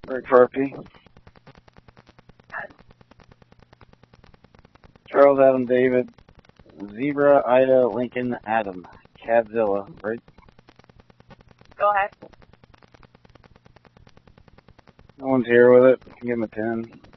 Rick Harpy. Charles Adam David. Zebra Ida Lincoln Adam. Cadzilla, right? Go ahead. No one's here with it. Give him a 10.